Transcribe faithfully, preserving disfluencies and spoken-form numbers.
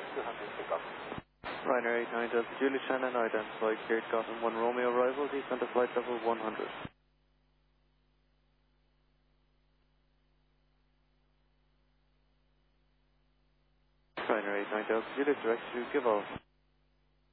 two hundred pickup. Ryanair eight nine Delta Juliet Shannon, identified cleared Gotham one Romeo arrival, descent to flight level one hundred. Ryanair eight nine Delta Juliet, direct to give off.